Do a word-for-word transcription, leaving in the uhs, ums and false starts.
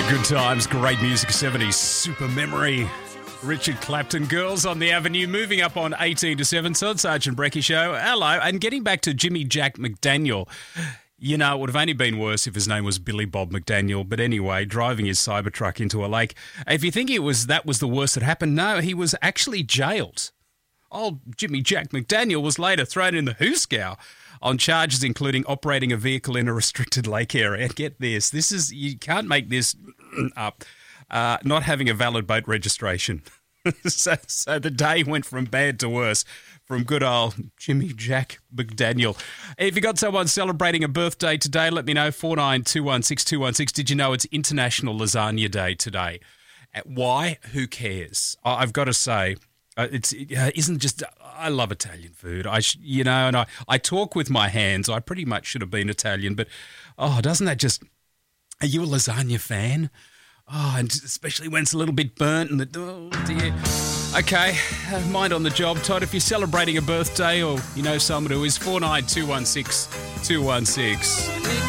Good times, great music, seventies, super memory. Richard Clapton, Girls on the Avenue, moving up on eighteen to seven, Todd Sergeant Brecky Show. Hello, and getting back to Jimmy Jack McDaniel. You know, it would have only been worse if his name was Billy Bob McDaniel. But anyway, driving his Cybertruck into a lake. If you think it was that was the worst that happened, no, he was actually jailed. Old Jimmy Jack McDaniel was later thrown in the hoosgow on charges including operating a vehicle in a restricted lake area. Get this, this is, you can't make this up, uh, not having a valid boat registration. so, so the day went from bad to worse from good old Jimmy Jack McDaniel. If you got someone celebrating a birthday today, let me know, four nine two one six two one six. Did you know it's International Lasagna Day today? Why? Who cares? I've got to say, Uh, it's it uh, isn't just. I love Italian food. I sh- you know, and I, I talk with my hands. I pretty much should have been Italian, but oh, doesn't that just? Are you a lasagna fan? Oh, and especially when it's a little bit burnt and the oh dear. Okay, uh, mind on the job, Todd. If you're celebrating a birthday or you know someone who is, four nine two one six two one six.